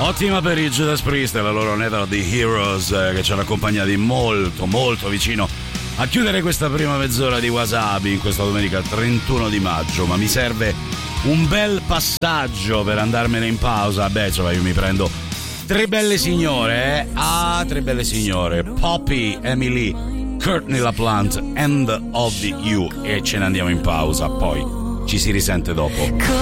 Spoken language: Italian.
Ottima per i Judas Priest e la loro Never the Heroes, che ci hanno accompagnati molto vicino a chiudere questa prima mezz'ora di Wasabi in questa domenica 31 di maggio. Ma mi serve un bel passaggio per andarmene in pausa. Beh, cioè, io mi prendo tre belle signore, tre belle signore: Poppy, Emily, Courtney LaPlante, End of You, e ce ne andiamo in pausa, poi ci si risente dopo.